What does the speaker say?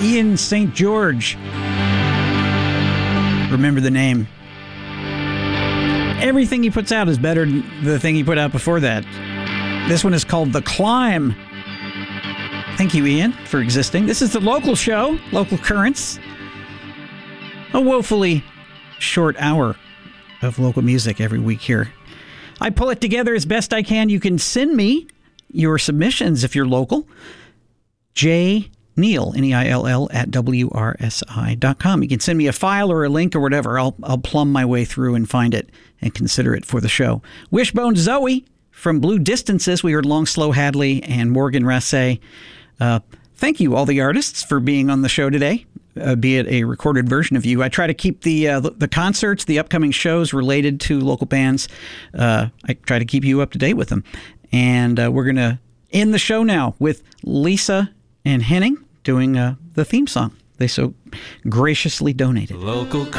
Ian St. George. Remember the name. Everything he puts out is better than the thing he put out before that. This one is called The Climb. Thank you, Ian, for existing. This is the local show, Local Currents. A woefully short hour of local music every week here. I pull it together as best I can. You can send me your submissions if you're local. Neil, N-E-I-L-L, at WRSI.com. You can send me a file or a link or whatever. I'll plumb my way through and find it and consider it for the show. Wishbone Zoe from Blue Distances. We heard Long Slow Hadley and Morgan Rassay. Thank you, all the artists, for being on the show today, be it a recorded version of you. I try to keep the concerts, the upcoming shows related to local bands. I try to keep you up to date with them. And we're going to end the show now with Lisa and Henning doing the theme song they so graciously donated. Local